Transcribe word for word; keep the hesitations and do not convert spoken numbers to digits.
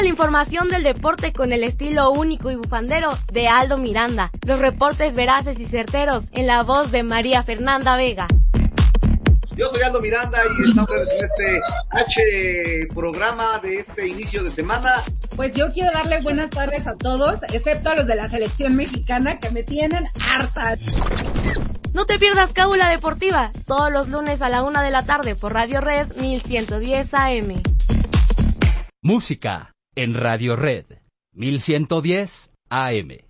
la información del deporte con el estilo único y bufandero de Aldo Miranda. Los reportes veraces y certeros en la voz de María Fernanda Vega. Yo soy Aldo Miranda y estamos en este H programa de este inicio de semana. Pues yo quiero darle buenas tardes a todos, excepto a los de la selección mexicana que me tienen hartas. No te pierdas Cábula Deportiva, todos los lunes a la una de la tarde por Radio Red mil ciento diez A M. Música en Radio Red mil ciento diez A M.